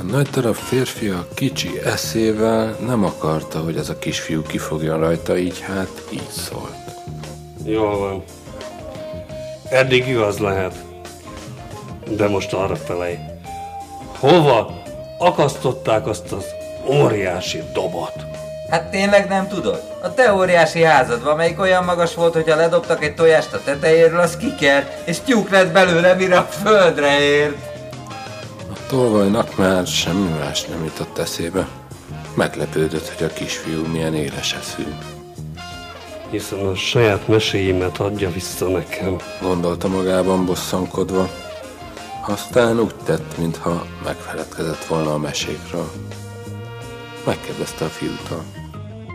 nagy darab férfi a kicsi eszével nem akarta, hogy ez a kisfiú kifogjon rajta, így hát így szólt. Jól van. Eddig igaz lehet. De most arra felej. Hova akasztották azt az óriási dobot? Hát tényleg nem tudod? A te óriási házadban, amelyik olyan magas volt, hogyha ledobtak egy tojást a tetejéről, az kikert, és tyúk lett belőle, mire a földre ért. A tolvajnak már semmi más nem jutott eszébe. Meglepődött, hogy a kisfiú milyen éles eszű. Hiszen a saját meséimet adja vissza nekem. Gondolta magában bosszankodva. Aztán úgy tett, mintha megfeledkezett volna a mesékről. Megkérdezte a fiútól.